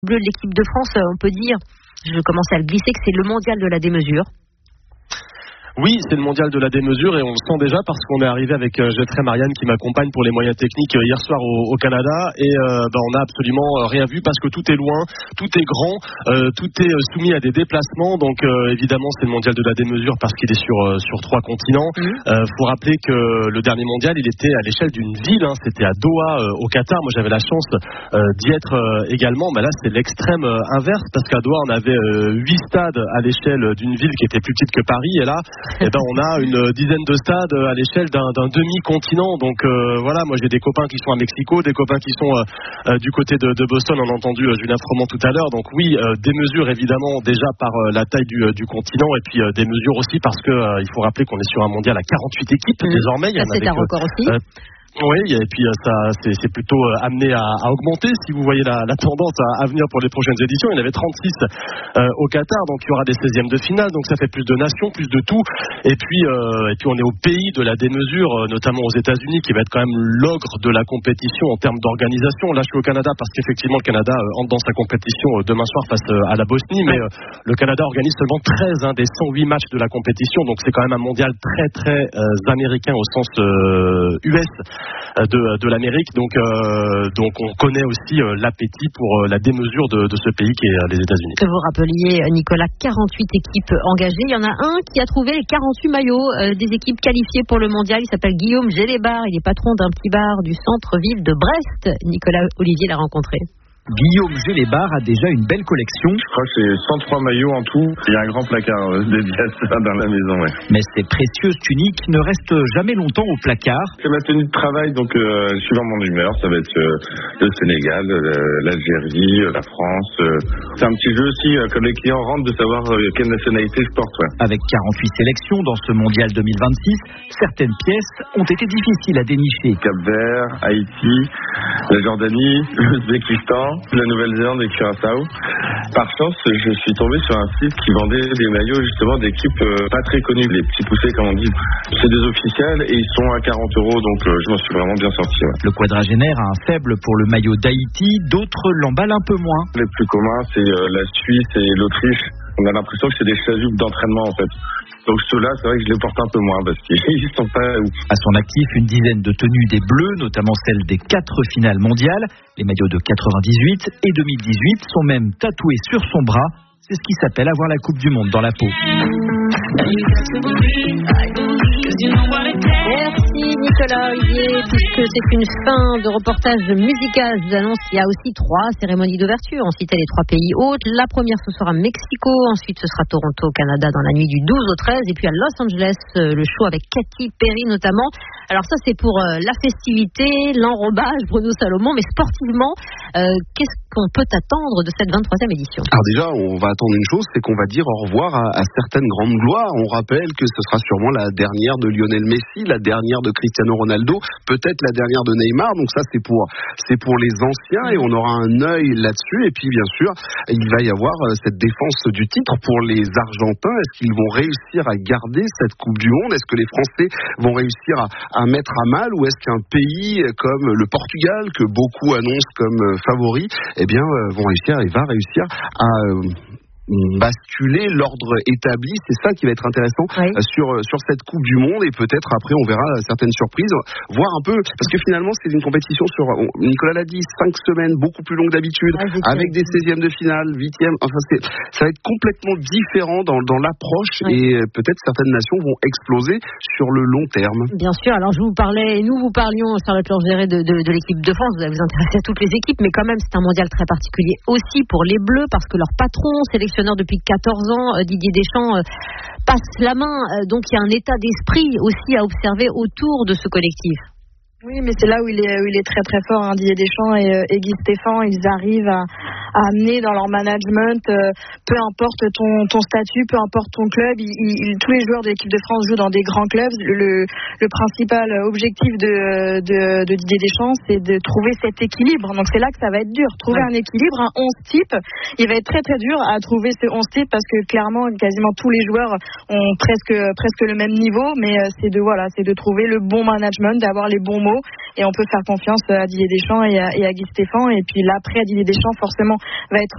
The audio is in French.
bleu de l'équipe de France, on peut dire, je commence à le glisser, que c'est le mondial de la démesure. Oui, c'est le mondial de la démesure et on le sent déjà parce qu'on est arrivé avec Geoffrey Marianne qui m'accompagne pour les moyens techniques hier soir au Canada et on a absolument rien vu parce que tout est loin, tout est grand, tout est soumis à des déplacements, donc évidemment c'est le mondial de la démesure parce qu'il est sur 3 continents. Faut rappeler que le dernier mondial il était à l'échelle d'une ville, c'était à Doha au Qatar. Moi j'avais la chance d'y être également, mais là c'est l'extrême inverse parce qu'à Doha on avait 8 stades à l'échelle d'une ville qui était plus petite que Paris et là on a une dizaine de stades à l'échelle d'un demi-continent. Donc voilà, moi j'ai des copains qui sont à Mexico, des copains qui sont du côté de Boston. On a entendu Julien Froment tout à l'heure. Donc oui, des mesures évidemment déjà par la taille du continent et puis des mesures aussi parce que il faut rappeler qu'on est sur un mondial à 48 équipes désormais. Ça c'est un record aussi. Oui, et puis ça c'est plutôt amené à augmenter si vous voyez la tendance à venir pour les prochaines éditions. Il y en avait 36 au Qatar, donc il y aura des 16e de finale, donc ça fait plus de nations, plus de tout. Et puis on est au pays de la démesure, notamment aux États-Unis, qui va être quand même l'ogre de la compétition en termes d'organisation. Là, je suis au Canada parce qu'effectivement le Canada entre dans sa compétition demain soir face à la Bosnie, mais le Canada organise seulement 13 des 108 matchs de la compétition, donc c'est quand même un mondial très très américain au sens US. De l'Amérique, donc on connaît aussi l'appétit pour la démesure de ce pays qui est les États-Unis. Que vous rappeliez, Nicolas, 48 équipes engagées. Il y en a un qui a trouvé les 48 maillots des équipes qualifiées pour le mondial. Il s'appelle Guillaume Gélébar. Il est patron d'un petit bar du centre-ville de Brest. Nicolas Olivier l'a rencontré. Guillaume Gélébar a déjà une belle collection. Je crois que c'est 103 maillots en tout. Il y a un grand placard dédié à ça dans la maison. Mais ces précieuses tuniques ne restent jamais longtemps au placard. C'est ma tenue de travail, donc suivant mon humeur, ça va être le Sénégal, l'Algérie, la France. C'est un petit jeu aussi, comme les clients rentrent, de savoir quelle nationalité je porte. Avec 48 sélections dans ce mondial 2026, certaines pièces ont été difficiles à dénicher. Cap-Vert, Haïti, la Jordanie, l'Ouzbékistan, la Nouvelle-Zélande et Curaçao. Par chance, je suis tombé sur un site qui vendait des maillots justement d'équipes pas très connues, les petits poussés comme on dit. C'est des officiels et ils sont à 40 €, donc je m'en suis vraiment bien sorti. Le quadragénaire a un faible pour le maillot d'Haïti, d'autres l'emballent un peu moins. Les plus communs, c'est la Suisse et l'Autriche. On a l'impression que c'est des chasubles d'entraînement en fait. Donc ceux-là, c'est vrai que je les porte un peu moins parce qu'ils sont pas ouf. À son actif, une dizaine de tenues des Bleus, notamment celles des 4 finales mondiales. Les maillots de 98 et 2018 sont même tatoués sur son bras. C'est ce qui s'appelle avoir la Coupe du Monde dans la peau. Merci Nicolas Olivier, puisque c'est une fin de reportage musical. Je vous annonce qu'il y a aussi 3 cérémonies d'ouverture. On citait les 3 pays hôtes. La première, ce sera Mexico. Ensuite, ce sera Toronto, au Canada, dans la nuit du 12 au 13. Et puis à Los Angeles, le show avec Katy Perry notamment. Alors ça, c'est pour la festivité, l'enrobage, Bruno Salomon. Mais sportivement, qu'est-ce qu'on peut attendre de cette 23e édition? Alors déjà, on va attendre une chose, c'est qu'on va dire au revoir à certaines grandes gloires. On rappelle que ce sera sûrement la dernière de Lionel Messi, la dernière de Cristiano Ronaldo, peut-être la dernière de Neymar. Donc ça, c'est pour les anciens et on aura un œil là-dessus. Et puis bien sûr, il va y avoir cette défense du titre pour les Argentins. Est-ce qu'ils vont réussir à garder cette Coupe du Monde? Est-ce que les Français vont réussir à mettre à mal, ou est-ce qu'un pays comme le Portugal, que beaucoup annoncent comme favori, va réussir à basculer l'ordre établi? C'est ça qui va être intéressant sur cette Coupe du Monde, et peut-être après on verra certaines surprises, voir un peu, parce que finalement c'est une compétition sur, Nicolas l'a dit, 5 semaines, beaucoup plus longue d'habitude, avec des 16e de finale, 8e, enfin ça va être complètement différent dans l'approche, et peut-être certaines nations vont exploser sur le long terme. Bien sûr, alors nous vous parlions, Charlotte Langeray, de l'équipe de France. Vous allez vous intéresser à toutes les équipes, mais quand même c'est un mondial très particulier aussi pour les Bleus, parce que leur patron, sélectionneur depuis 14 ans, Didier Deschamps, passe la main. Donc il y a un état d'esprit aussi à observer autour de ce collectif. Oui, mais c'est là où il est très très fort, Didier Deschamps et Guy Stéphane. Ils arrivent à amener dans leur management, peu importe ton statut, peu importe ton club, tous les joueurs de l'équipe de France jouent dans des grands clubs. Le principal objectif de Didier Deschamps, c'est de trouver cet équilibre. Donc c'est là que ça va être dur. Trouver un équilibre, un 11 type, il va être très très dur à trouver ce 11 type, parce que clairement, quasiment tous les joueurs ont presque le même niveau, mais c'est de trouver le bon management, d'avoir les bons mots mots et on peut faire confiance à Didier Deschamps et à Guy Stéphane. Et puis l'après à Didier Deschamps forcément va être